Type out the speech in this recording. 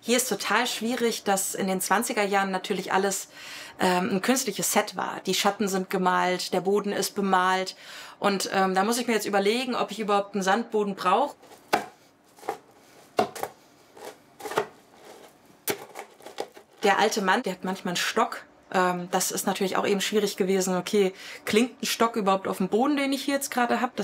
Hier ist total schwierig, dass in den 20er Jahren natürlich alles ein künstliches Set war. Die Schatten sind gemalt, der Boden ist bemalt. Und da muss ich mir jetzt überlegen, ob ich überhaupt einen Sandboden brauche. Der alte Mann, der hat manchmal einen Stock. Das ist natürlich auch eben schwierig gewesen. Okay, klingt ein Stock überhaupt auf dem Boden, den ich hier jetzt gerade habe?